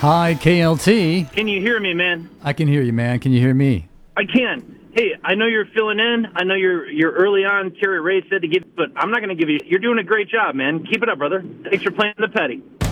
Hi, KLT. Can you hear me, man? I can hear you, man. Can you hear me? I can. Hey, I know you're filling in. I know you're early on. Terry Ray said to give, but I'm not going to give you. You're doing a great job, man. Keep it up, brother. Thanks for playing the petty.